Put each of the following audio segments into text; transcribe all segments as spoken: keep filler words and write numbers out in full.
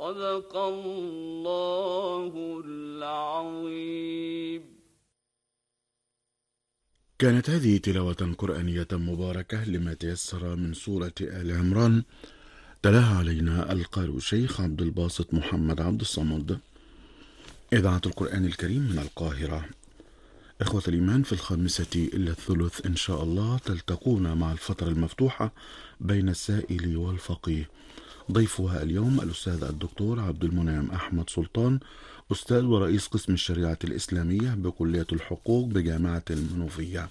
صدق الله العظيم. كانت هذه تلاوة قرآنية مباركة لما تيسر من سورة آل عمران، تلاها علينا القارئ الشيخ عبد الباسط محمد عبد الصمد. إذاعة القرآن الكريم من القاهرة. إخوة الإيمان، في الخامسة إلا الثلث إن شاء الله تلتقون مع الفترة المفتوحة بين السائل والفقيه. ضيفها اليوم الأستاذ الدكتور عبد المنعم أحمد سلطان، أستاذ ورئيس قسم الشريعة الإسلامية بكلية الحقوق بجامعة المنوفية.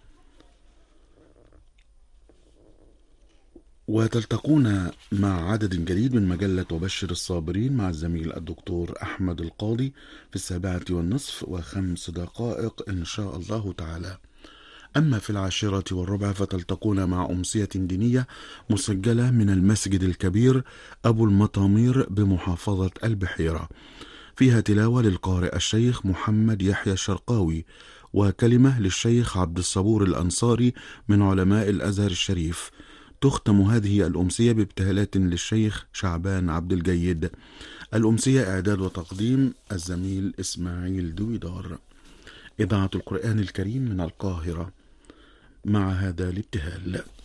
وتلتقون مع عدد جديد من مجلة وبشر الصابرين مع الزميل الدكتور أحمد القاضي في السابعة والنصف وخمس دقائق إن شاء الله تعالى. أما في العاشرة والربع فتلتقون مع أمسية دينية مسجلة من المسجد الكبير أبو المطامير بمحافظة البحيرة، فيها تلاوة للقارئ الشيخ محمد يحيى الشرقاوي وكلمة للشيخ عبد الصبور الأنصاري من علماء الأزهر الشريف. تختم هذه الأمسية بابتهالات للشيخ شعبان عبد الجيد. الأمسية إعداد وتقديم الزميل إسماعيل دويدار. إذاعة القرآن الكريم من القاهرة. مع هذا الابتهال.